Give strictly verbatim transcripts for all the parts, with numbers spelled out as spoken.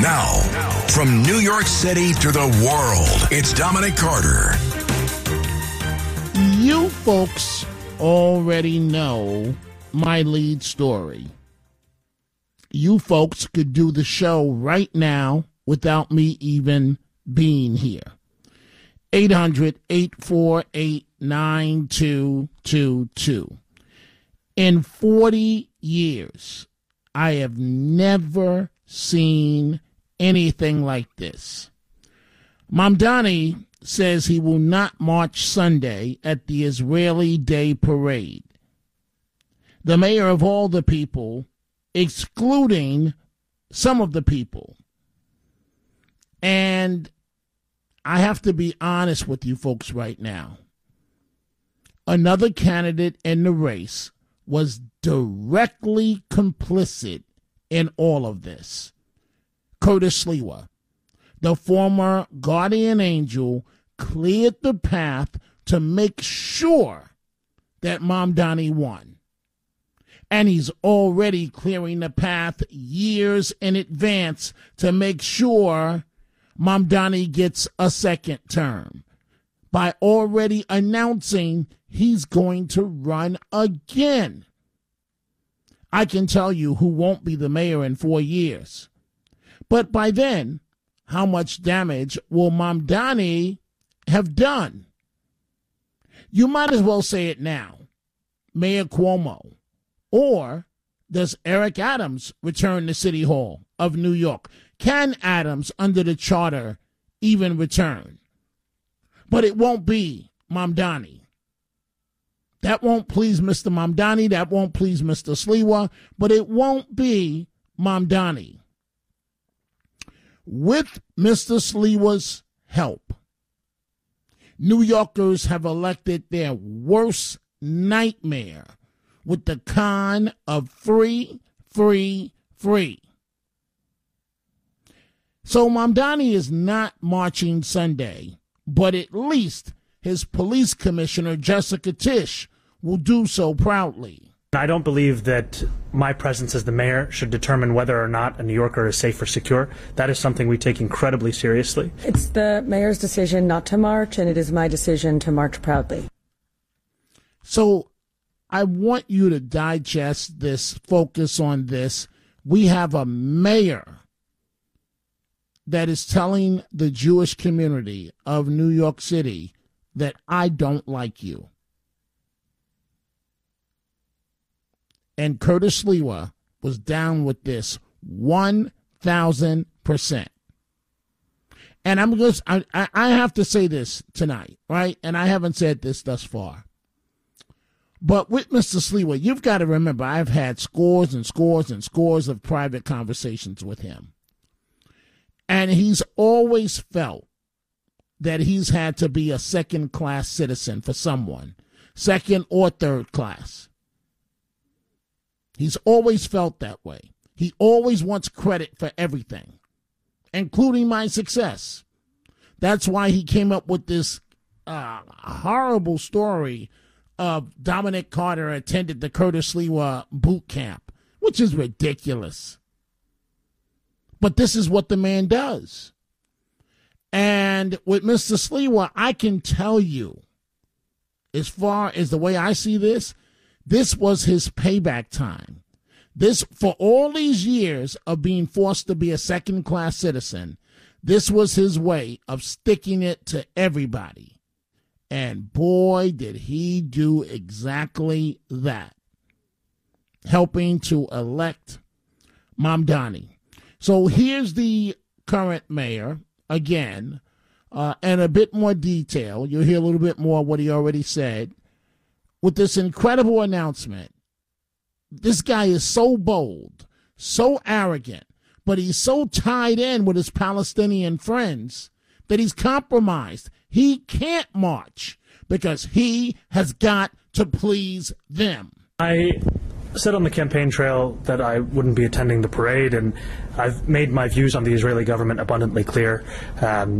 Now, from New York City to the world, it's Dominic Carter. You folks already know my lead story. You folks could do the show right now without me even being here. eight hundred, eight four eight, nine two two two. In forty years, I have never seen anything like this. Mamdani says he will not march Sunday at the Israeli Day Parade. The mayor of all the people, excluding some of the people. And I have to be honest with you folks right now. Another candidate in the race was directly complicit in all of this. Curtis Sliwa, the former guardian angel, cleared the path to make sure that Mamdani won. And he's already clearing the path years in advance to make sure Mamdani gets a second term by already announcing he's going to run again. I can tell you who won't be the mayor in four years. But by then, how much damage will Mamdani have done? You might as well say it now. Mayor Cuomo. Or does Eric Adams return to City Hall of New York? Can Adams, under the charter, even return? But it won't be Mamdani. That won't please Mister Mamdani. That won't please Mister Sliwa. But it won't be Mamdani. With Mister Sliwa's help, New Yorkers have elected their worst nightmare with the con of free, free, free. So Mamdani is not marching Sunday, but at least his police commissioner, Jessica Tisch, will do so proudly. I don't believe that my presence as the mayor should determine whether or not a New Yorker is safe or secure. That is something we take incredibly seriously. It's the mayor's decision not to march, and it is my decision to march proudly. So I want you to digest this, focus on this. We have a mayor that is telling the Jewish community of New York City that I don't like you. And Curtis Sliwa was down with this one thousand percent. And I'm just, I, I have to say this tonight, right? And I haven't said this thus far. But with Mister Sliwa, you've got to remember, I've had scores and scores and scores of private conversations with him. And he's always felt that he's had to be a second-class citizen for someone, second or third class. He's always felt that way. He always wants credit for everything, including my success. That's why he came up with this uh, horrible story of Dominic Carter attended the Curtis Sliwa boot camp, which is ridiculous. But this is what the man does. And with Mister Sliwa, I can tell you, as far as the way I see this, this was his payback time. This, for all these years of being forced to be a second-class citizen, this was his way of sticking it to everybody. And boy, did he do exactly that, helping to elect Mamdani. So here's the current mayor, again, uh, and a bit more detail. You'll hear a little bit more of what he already said. With this incredible announcement, this guy is so bold, so arrogant, but he's so tied in with his Palestinian friends that he's compromised. He can't march because he has got to please them. I said on the campaign trail that I wouldn't be attending the parade, and I've made my views on the Israeli government abundantly clear. Um,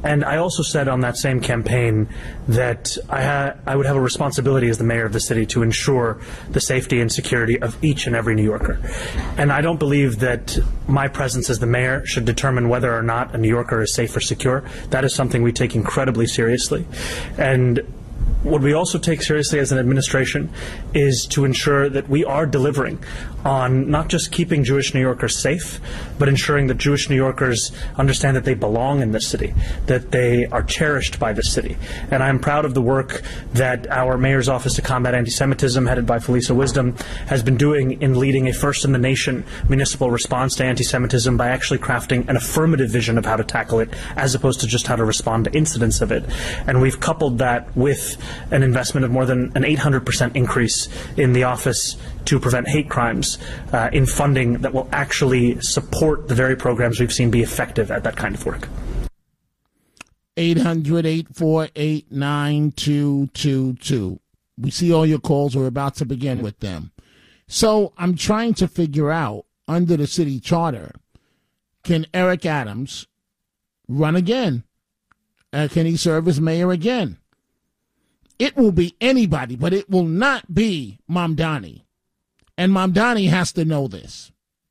And I also said on that same campaign that I, ha- I would have a responsibility as the mayor of the city to ensure the safety and security of each and every New Yorker. And I don't believe that my presence as the mayor should determine whether or not a New Yorker is safe or secure. That is something we take incredibly seriously. And what we also take seriously as an administration is to ensure that we are delivering on not just keeping Jewish New Yorkers safe, but ensuring that Jewish New Yorkers understand that they belong in this city, that they are cherished by this city. And I'm proud of the work that our Mayor's Office to Combat Anti-Semitism, headed by Felisa Wisdom, has been doing in leading a first-in-the-nation municipal response to anti-Semitism by actually crafting an affirmative vision of how to tackle it, as opposed to just how to respond to incidents of it. And we've coupled that with an investment of more than an eight hundred percent increase in the Office to Prevent Hate Crimes uh, in funding that will actually support the very programs we've seen be effective at that kind of work. eight hundred, eight four eight, nine two two two. We see all your calls. We're about to begin with them. So I'm trying to figure out, under the city charter, can Eric Adams run again? Uh, can he serve as mayor again? It will be anybody, but it will not be Mamdani. And Mamdani has to know this.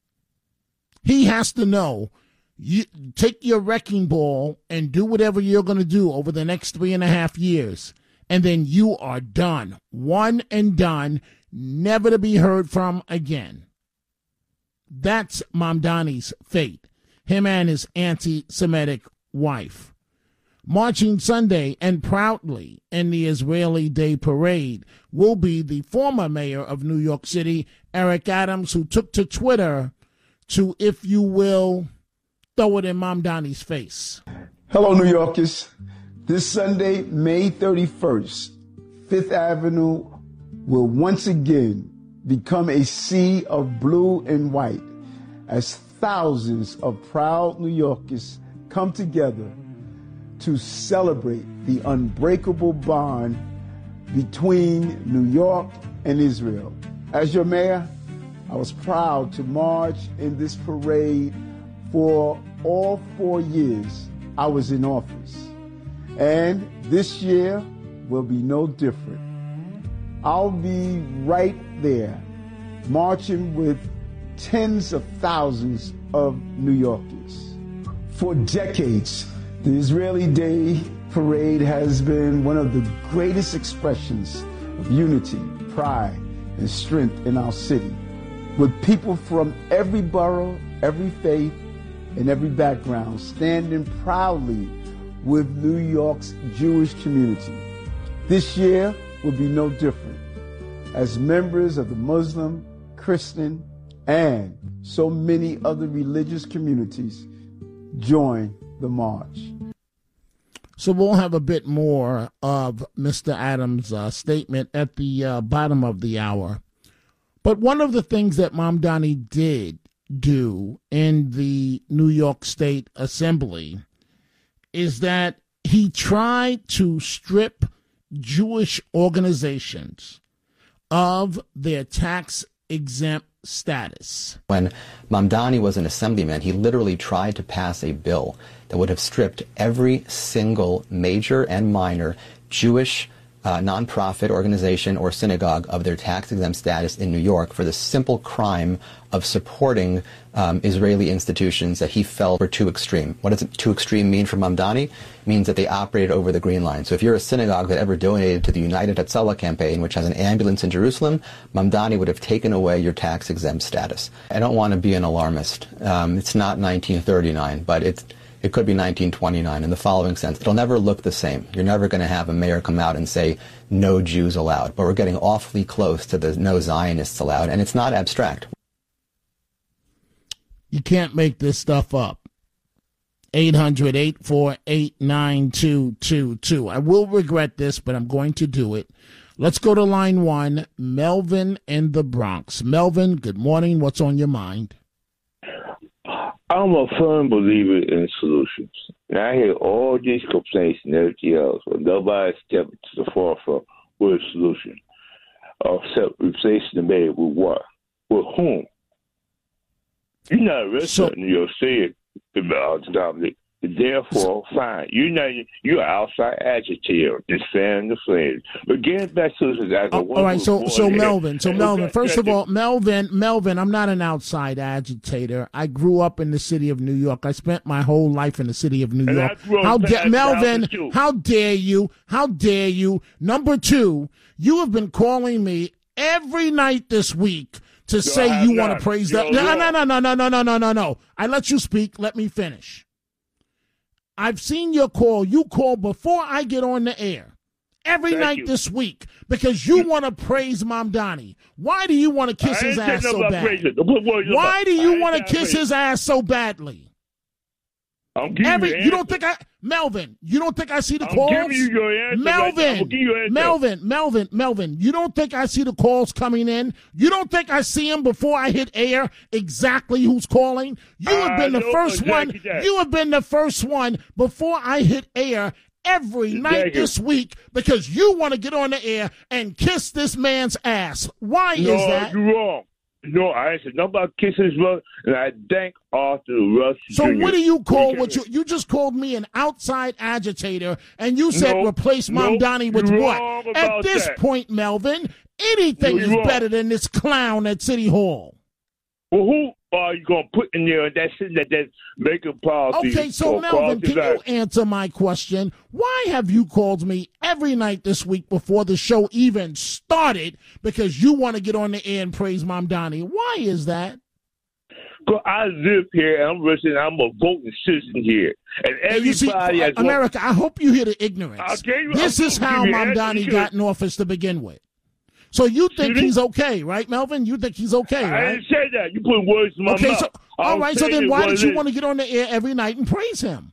He has to know, you take your wrecking ball and do whatever you're going to do over the next three and a half years, and then you are done. One and done, never to be heard from again. That's Mamdani's fate, him and his anti-Semitic wife. Marching Sunday and proudly in the Israeli Day Parade will be the former mayor of New York City, Eric Adams, who took to Twitter to, if you will, throw it in Mamdani's face. Hello, New Yorkers. This Sunday, May thirty-first, Fifth Avenue will once again become a sea of blue and white as thousands of proud New Yorkers come together to celebrate the unbreakable bond between New York and Israel. As your mayor, I was proud to march in this parade for all four years I was in office. And this year will be no different. I'll be right there marching with tens of thousands of New Yorkers. For decades, the Israeli Day Parade has been one of the greatest expressions of unity, pride, and strength in our city, with people from every borough, every faith, and every background standing proudly with New York's Jewish community. This year will be no different, as members of the Muslim, Christian, and so many other religious communities join the march. So we'll have a bit more of Mister Adams' uh, statement at the uh, bottom of the hour. But one of the things that Mamdani did do in the New York State Assembly is that he tried to strip Jewish organizations of their tax-exempt status. When Mamdani was an assemblyman, he literally tried to pass a bill that would have stripped every single major and minor Jewish uh, nonprofit organization or synagogue of their tax-exempt status in New York for the simple crime of supporting um, Israeli institutions that he felt were too extreme. What does too extreme mean for Mamdani? It means that they operated over the green line. So if you're a synagogue that ever donated to the United Hatzalah campaign, which has an ambulance in Jerusalem, Mamdani would have taken away your tax-exempt status. I don't want to be an alarmist. Um, it's not nineteen thirty-nine, but it's It could be nineteen twenty-nine in the following sense. It'll never look the same. You're never going to have a mayor come out and say, no Jews allowed. But we're getting awfully close to the no Zionists allowed, and it's not abstract. You can't make this stuff up. eight hundred, eight four eight, nine two two two. I will regret this, but I'm going to do it. Let's go to line one, Melvin in the Bronx. Melvin, good morning. What's on your mind? I'm a firm believer in solutions. And I hear all these complaints and everything else, but nobody stepped to the forefront with a solution. Except replacing the mayor with what? With whom? You're not a resident so, in New York City, Dominic. Therefore, fine. You're not. You're an outside agitator, just fan the flames. But getting back to this, I oh, all right. So, so Melvin. So, Melvin. First of all, Melvin. Melvin. I'm not an outside agitator. I grew up in the city of New York. I spent my whole life in the city of New York. How dare Melvin? How dare you? How dare you? Number two, you have been calling me every night this week to say no, you want to praise that. No, no, no, no, no, no, no, no, no, no. I let you speak. Let me finish. I've seen your call. You call before I get on the air every Thank night you. This week because you want to praise Mamdani. Why do you want to kiss his ass so bad? Why do you want to kiss his ass so badly? I'm giving every, you, you don't think I, Melvin, you don't think I see the I'm calls? Giving you your answer Melvin, right you answer. Melvin, Melvin, Melvin, you don't think I see the calls coming in? You don't think I see them before I hit air exactly who's calling? You have been the first exactly one. That. You have been the first one before I hit air every exactly. night this week because you want to get on the air and kiss this man's ass. Why no, is that? You're wrong. No, I ain't said nothing about kissing his brother, and I thank Arthur Rush So Junior what do you call what you you just called me an outside agitator, and you said no, replace Mamdani no, with what? At this that. point, Melvin, anything no, is wrong. better than this clown at City Hall. Well, who are you going to put in there that's that that's making policy? Okay, so Melvin, can you answer my question? Why have you called me every night this week before the show even started because you want to get on the air and praise Mamdani? Why is that? Because I live here, and I'm listening, I'm a voting citizen here. And everybody see, has America, I hope you hear the ignorance. You, this I'm is how Mamdani got in office to begin with. So you think he's okay, right, Melvin? You think he's okay, right? I didn't say that. You put words in my okay, mouth. So, all right, so then why did you want to get on the air every night and praise him?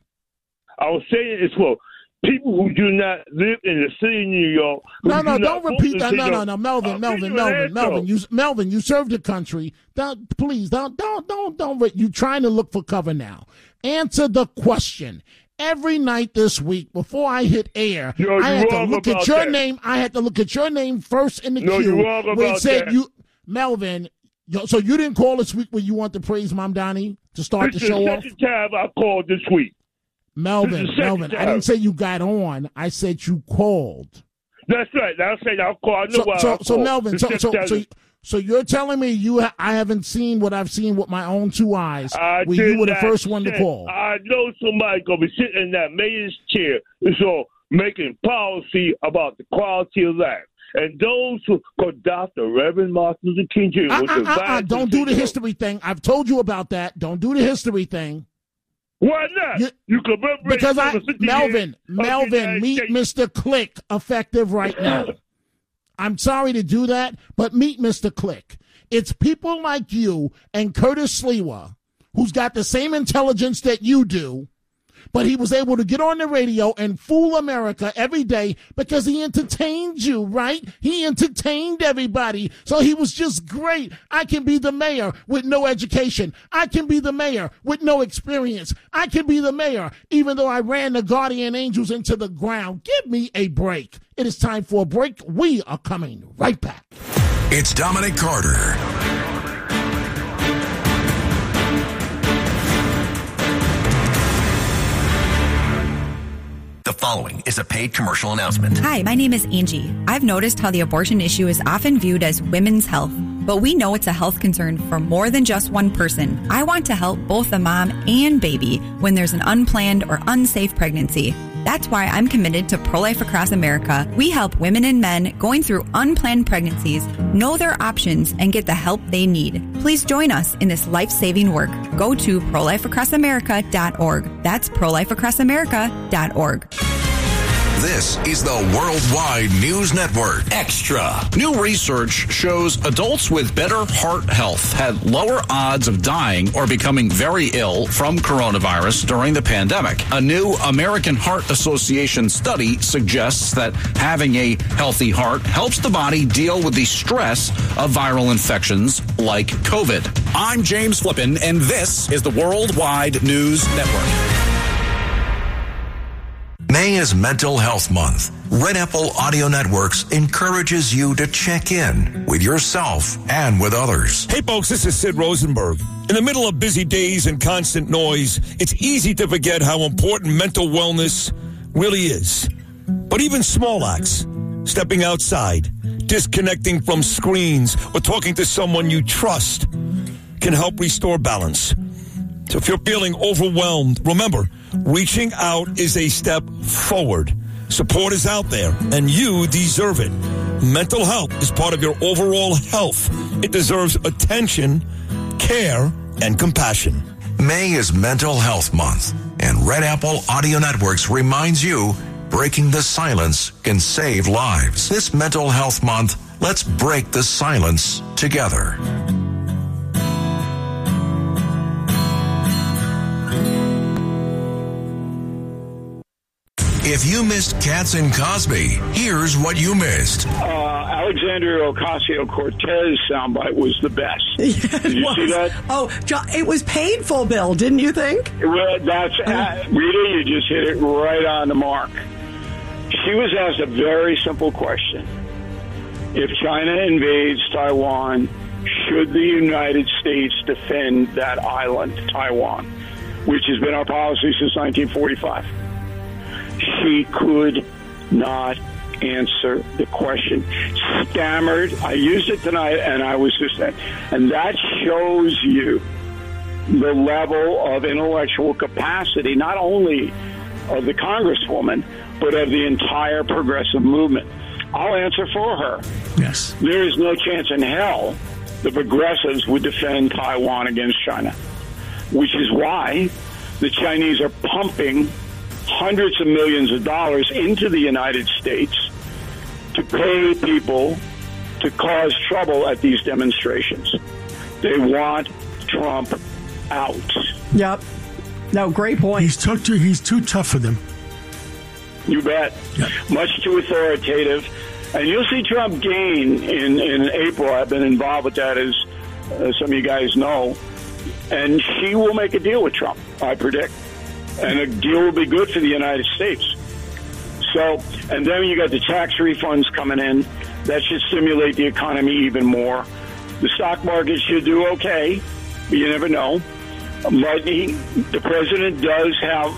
I was saying it's for people who do not live in the city of New York. No, no, don't repeat that. No, no, no, Melvin, Melvin, Melvin, Melvin. You, Melvin, you served the country. Don't, please, don't, don't, don't, don't. You're trying to look for cover now. Answer the question. Every night this week, before I hit air, no, I had to look at your that. name. I had to look at your name first in the no, queue. You're wrong about where it said that. you, Melvin. So you didn't call this week where you want to praise Mamdani to start this the show off? This is the second time I called this week. Melvin, Melvin, time. I didn't say you got on. I said you called. That's right. I said I called. I know so, why so, I called. so Melvin, so, so, so, so you're telling me you ha- I haven't seen what I've seen with my own two eyes, I where you were the first one to call. I know somebody's going to be sitting in that mayor's chair, so making policy about the quality of life. And those who, because Doctor Reverend Martin Luther King Junior was uh, the uh, uh, Don't do the history thing. I've told you about that. Don't do the history thing. Why not? You, you commemorate because I, Melvin, Melvin, meet States. Mister Click, effective right now. I'm sorry to do that, but meet Mister Click. It's people like you and Curtis Sliwa, who's got the same intelligence that you do, but he was able to get on the radio and fool America every day because he entertained you, right? He entertained everybody. So he was just great. I can be the mayor with no education. I can be the mayor with no experience. I can be the mayor even though I ran the Guardian Angels into the ground. Give me a break. It is time for a break. We are coming right back. It's Dominic Carter. The following is a paid commercial announcement. Hi, my name is Angie. I've noticed how the abortion issue is often viewed as women's health, but we know it's a health concern for more than just one person. I want to help both the mom and baby when there's an unplanned or unsafe pregnancy. That's why I'm committed to Pro-Life Across America. We help women and men going through unplanned pregnancies know their options and get the help they need. Please join us in this life-saving work. Go to pro life across america dot org. That's pro life across america dot org. This is the Worldwide News Network. Extra. New research shows adults with better heart health had lower odds of dying or becoming very ill from coronavirus during the pandemic. A new American Heart Association study suggests that having a healthy heart helps the body deal with the stress of viral infections like COVID. I'm James Flippin, and this is the Worldwide News Network. May is Mental Health Month. Red Apple Audio Networks encourages you to check in with yourself and with others. Hey folks, this is Sid Rosenberg. In the middle of busy days and constant noise, it's easy to forget how important mental wellness really is. But even small acts, stepping outside, disconnecting from screens, or talking to someone you trust can help restore balance. So if you're feeling overwhelmed, remember, reaching out is a step forward. Support is out there, and you deserve it. Mental health is part of your overall health. It deserves attention, care, and compassion. May is Mental Health Month, and Red Apple Audio Networks reminds you breaking the silence can save lives. This Mental Health Month, let's break the silence together. If you missed Katz and Cosby, here's what you missed. Uh, Alexandria Ocasio-Cortez soundbite was the best. Yeah, Did you was. see that? Oh, John, it was painful, Bill, didn't you think? Well, that's uh, Rita, you just hit it right on the mark. She was asked a very simple question. If China invades Taiwan, should the United States defend that island, Taiwan, which has been our policy since nineteen forty-five? She could not answer the question. Stammered. I used it tonight, and I was just saying. And that shows you the level of intellectual capacity, not only of the Congresswoman, but of the entire progressive movement. I'll answer for her. Yes. There is no chance in hell the progressives would defend Taiwan against China, which is why the Chinese are pumping hundreds of millions of dollars into the United States to pay people to cause trouble at these demonstrations. They want Trump out. Yep. No, great point. He's too, too, he's too tough for them. You bet. Yep. Much too authoritative. And you'll see Trump gain in, in April. I've been involved with that, as uh, some of you guys know. And she will make a deal with Trump, I predict. And a deal will be good for the United States. So, and then you got the tax refunds coming in. That should stimulate the economy even more. The stock market should do okay, but you never know. But he, the president does have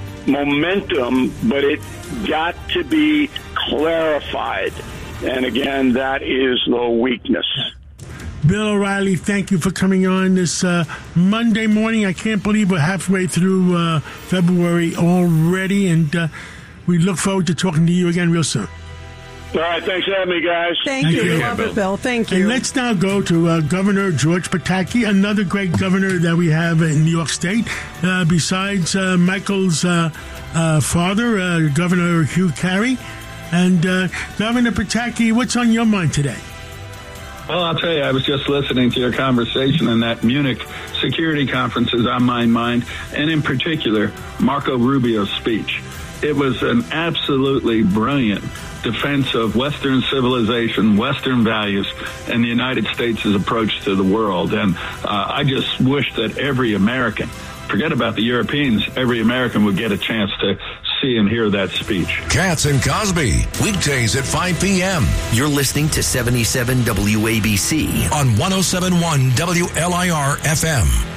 momentum, but it got to be clarified. And again, that is the weakness. Bill O'Reilly, thank you for coming on this uh, Monday morning. I can't believe we're halfway through uh, February already, and uh, we look forward to talking to you again real soon. All right, thanks for having me, guys. Thank, Thank you. you. Love it, Bill. Thank you. And let's now go to uh, Governor George Pataki, another great governor that we have in New York State, uh, besides uh, Michael's uh, uh, father, uh, Governor Hugh Carey. And uh, Governor Pataki, what's on your mind today? Well, I'll tell you, I was just listening to your conversation, and that Munich security conference is on my mind, and in particular, Marco Rubio's speech. It was an absolutely brilliant defense of Western civilization, Western values, and the United States' approach to the world. And uh, I just wish that every American, forget about the Europeans, every American would get a chance to see and hear that speech. Katz and Cosby, weekdays at five p.m. You're listening to seventy-seven W A B C on one oh seven point one W L I R F M.